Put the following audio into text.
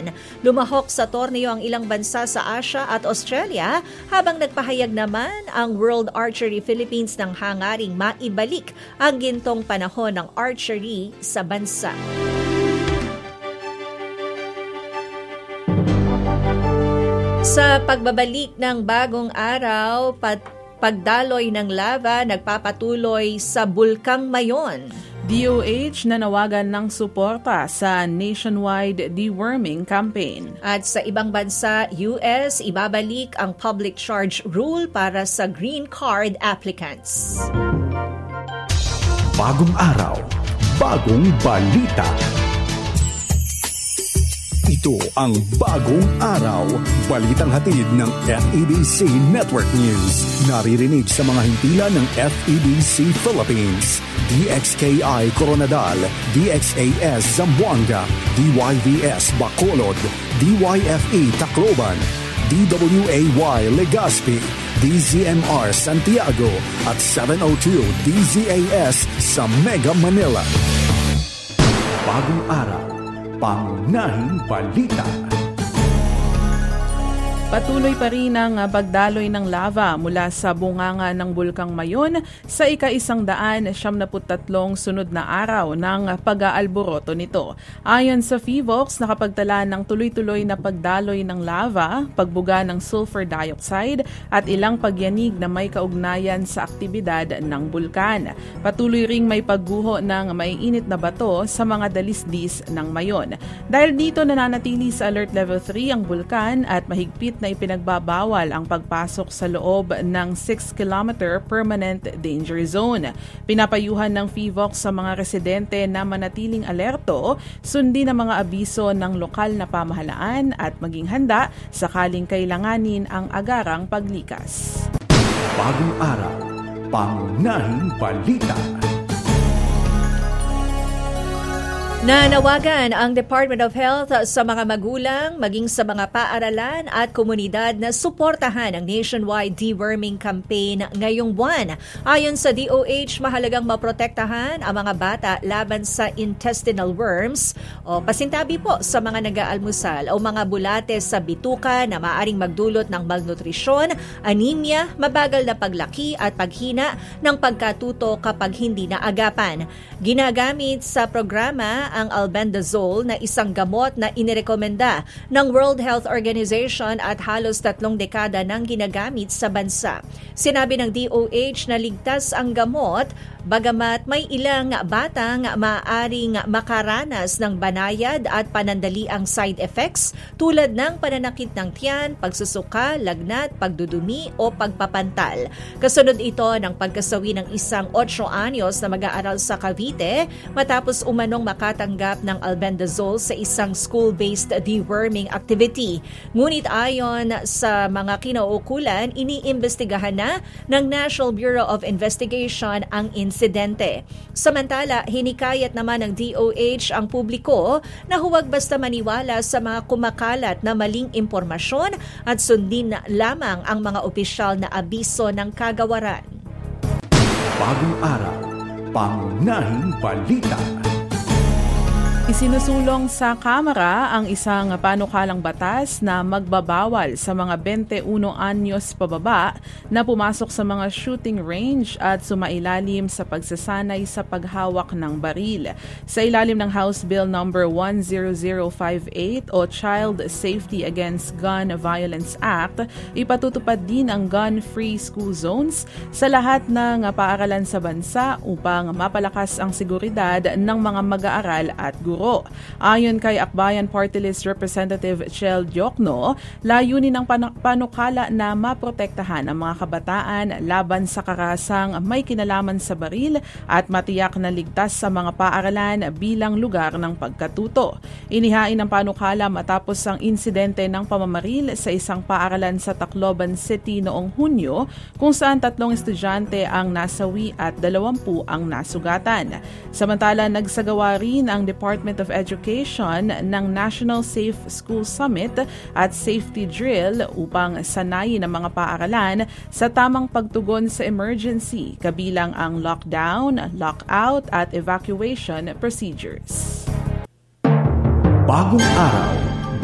Japan. Lumahok sa torneo ang ilang bansa sa Asia at Australia habang nagpahayag naman ang World Archery Philippines ng hangaring maibalik ang gintong panahon ng archery sa bansa. Sa pagbabalik ng bagong araw, pagdaloy ng lava nagpapatuloy sa Bulkang Mayon. DOH nanawagan ng suporta sa nationwide deworming campaign. At sa ibang bansa, US, ibabalik ang public charge rule para sa green card applicants. Bagong araw, bagong balita. Ito ang Bagong Araw, balitang hatid ng FEBC Network News. Naririnig sa mga himpilan ng FEBC Philippines, DXKI Coronadal, DXAS Zamboanga, DYVS Bacolod, DYFE Tacloban, DWAY Legazpi, DZMR Santiago at 702 DZAS sa Mega Manila. Bagong Araw, pangunahing balita. Patuloy pa rin ang pagdaloy ng lava mula sa bunganga ng Bulkang Mayon sa ika-173 sunod na araw ng pag-aalboroto nito. Ayon sa FIVOX, nakapagtala ng tuloy-tuloy na pagdaloy ng lava, pagbuga ng sulfur dioxide at ilang pagyanig na may kaugnayan sa aktibidad ng bulkan. Patuloy ring may pagguho ng maiinit na bato sa mga dalisdis ng Mayon. Dahil dito nananatili sa Alert Level 3 ang bulkan at mahigpit na ipinagbabawal ang pagpasok sa loob ng 6-kilometer permanent danger zone. Pinapayuhan ng FIVOX sa mga residente na manatiling alerto, sundin ang mga abiso ng lokal na pamahalaan at maging handa sakaling kailanganin ang agarang paglikas. Bagong araw, pangunahing balita. Nanawagan ang Department of Health sa mga magulang, maging sa mga paaralan at komunidad na suportahan ang nationwide deworming campaign ngayong buwan. Ayon sa DOH, mahalagang maprotektahan ang mga bata laban sa intestinal worms o pasintabi po sa mga nag-aalmusal o mga bulate sa bituka na maaring magdulot ng malnutrisyon, anemia, mabagal na paglaki at paghina ng pagkatuto kapag hindi naagapan. Ginagamit sa programa ang albendazole na isang gamot na inirekomenda ng World Health Organization at halos 3 dekada nang ginagamit sa bansa. Sinabi ng DOH na ligtas ang gamot, bagamat may ilang batang maaaring makaranas ng banayad at panandaliang side effects tulad ng pananakit ng tiyan, pagsusuka, lagnat, pagdudumi o pagpapantal. Kasunod ito ng pagkasawi ng isang 8 anyos na mag-aaral sa Cavite matapos umanong makatanggap ng albendazole sa isang school-based deworming activity. Ngunit ayon sa mga kinauukulan, iniimbestigahan na ng National Bureau of Investigation ang insidente. Samantala, hinikayat naman ng DOH ang publiko na huwag basta maniwala sa mga kumakalat na maling impormasyon at sundin lamang ang mga opisyal na abiso ng kagawaran. Bagong araw, pangunahing balita. Isinusulong sa Kamara ang isang panukalang batas na magbabawal sa mga 21 anyos pababa na pumasok sa mga shooting range at sumailalim sa pagsasanay sa paghawak ng baril. Sa ilalim ng House Bill No. 10058 o Child Safety Against Gun Violence Act, ipatutupad din ang gun-free school zones sa lahat ng paaralan sa bansa upang mapalakas ang seguridad ng mga mag-aaral at guro. Ayon kay Akbayan Party List Representative Chel Diokno, layunin ng panukala na maprotektahan ang mga kabataan laban sa karahasang may kinalaman sa baril at matiyak na ligtas sa mga paaralan bilang lugar ng pagkatuto. Inihain ng panukala matapos ang insidente ng pamamaril sa isang paaralan sa Tacloban City noong Hunyo kung saan 3 estudyante ang nasawi at 20 ang nasugatan. Samantala, nagsagawa rin ang Department of Education ng National Safe School Summit at Safety Drill upang sanayin ang mga paaralan sa tamang pagtugon sa emergency, kabilang ang lockdown, lockout at evacuation procedures. Bagong araw,